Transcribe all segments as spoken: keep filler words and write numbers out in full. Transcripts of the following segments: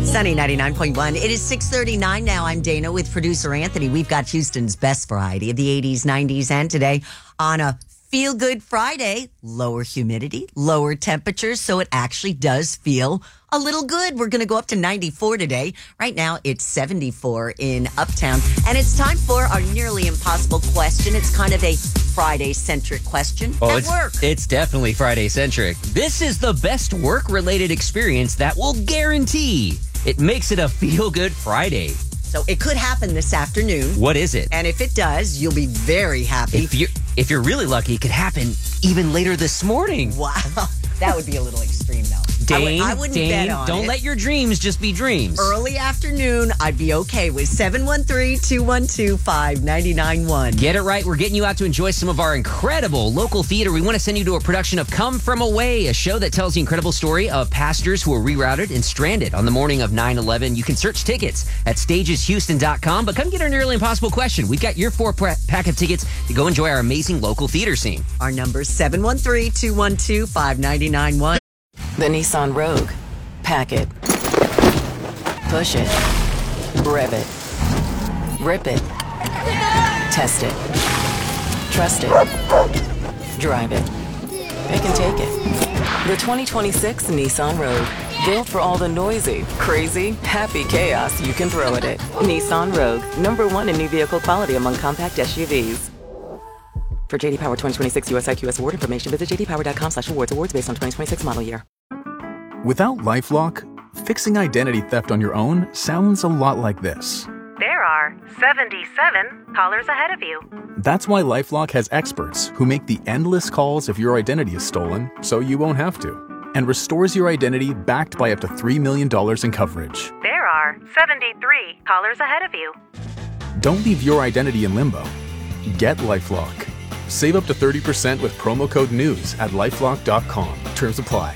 Sunny ninety-nine point one. It is six thirty-nine now. I'm Dana with producer Anthony. We've got Houston's best variety of the eighties, nineties, and today on a Feel Good Friday. Lower humidity, lower temperatures, so it actually does feel a little good. We're going to go up to ninety-four today. Right now, it's seventy-four in Uptown. And it's time for our nearly impossible question. It's kind of a Friday-centric question oh, at it's, work. It's definitely Friday-centric. This is the best work-related experience that will guarantee it makes it a feel-good Friday. So it could happen this afternoon. What is it? And if it does, you'll be very happy. If you're, if you're really lucky, it could happen even later this morning. Wow. That would be a little extreme, though. Dane, I, would, I wouldn't Dane, bet on don't it. let your dreams just be dreams. Early afternoon, I'd be okay with seven one three, two one two, five nine nine one. Get it right. We're getting you out to enjoy some of our incredible local theater. We want to send you to a production of Come From Away, a show that tells the incredible story of pastors who were rerouted and stranded on the morning of nine eleven. You can search tickets at stages houston dot com, but come get our nearly impossible question. We've got your four pack of tickets to go enjoy our amazing local theater scene. Our number is seven one three, two one two, five nine nine one. The Nissan Rogue. Pack it. Push it. Rev it. Rip it. Test it. Trust it. Drive it. It can take it. The twenty twenty-six Nissan Rogue. Built for all the noisy, crazy, happy chaos you can throw at it. Nissan Rogue. Number one in new vehicle quality among compact S U Vs. For J D Power twenty twenty-six U S I Q S award information, visit j d power dot com slash awards. Awards based on twenty twenty-six model year. Without LifeLock, fixing identity theft on your own sounds a lot like this. There are seventy-seven callers ahead of you. That's why LifeLock has experts who make the endless calls if your identity is stolen, so you won't have to, and restores your identity backed by up to three million dollars in coverage. There are seventy-three callers ahead of you. Don't leave your identity in limbo. Get LifeLock. Save up to thirty percent with promo code NEWS at lifelock dot com. Terms apply.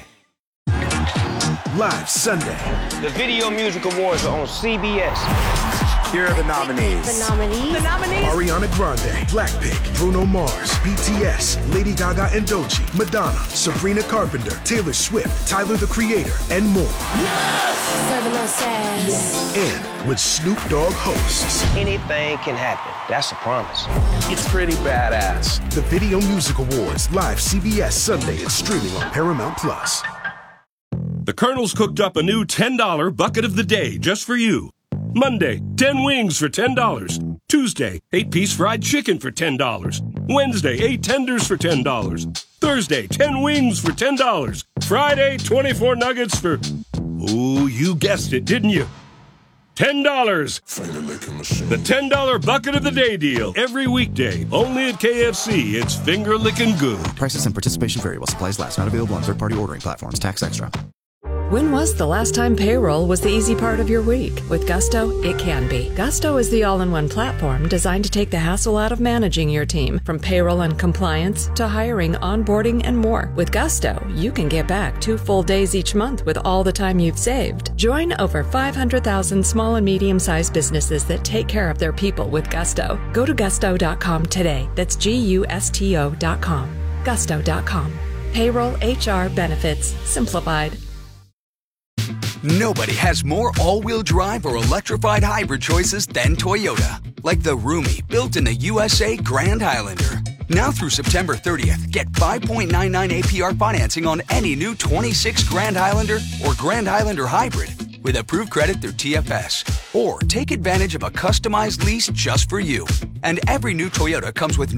Live Sunday. The Video Music Awards are on C B S. Here are the nominees. The nominees. The nominees. Ariana Grande, Blackpink, Bruno Mars, B T S, Lady Gaga and Doechii, Madonna, Sabrina Carpenter, Taylor Swift, Tyler the Creator, and more. Serving no sass. And with Snoop Dogg hosts. Anything can happen. That's a promise. It's pretty badass. The Video Music Awards, live C B S Sunday and streaming on Paramount Plus. The Colonel's cooked up a new ten dollar bucket of the day just for you. Monday, ten wings for ten dollars. Tuesday, eight piece fried chicken for ten dollars. Wednesday, eight tenders for ten dollars. Thursday, ten wings for ten dollars. Friday, twenty-four nuggets for... Oh, you guessed it, didn't you? ten dollars. The ten dollar bucket of the day deal. Every weekday, only at K F C. It's finger licking good. Prices and participation vary while supplies last. Not available on third-party ordering platforms. Tax extra. When was the last time payroll was the easy part of your week? With Gusto, it can be. Gusto is the all-in-one platform designed to take the hassle out of managing your team, from payroll and compliance to hiring, onboarding, and more. With Gusto, you can get back two full days each month with all the time you've saved. Join over five hundred thousand small and medium-sized businesses that take care of their people with Gusto. Go to gusto dot com today. That's G U S T O dot com. gusto dot com. Payroll, H R, benefits, simplified. Nobody has more all-wheel drive or electrified hybrid choices than Toyota. Like the roomy, built in the U S A Grand Highlander. Now through September thirtieth, get five point nine nine A P R financing on any new twenty-six Grand Highlander or Grand Highlander hybrid with approved credit through T F S. Or take advantage of a customized lease just for you. And every new Toyota comes with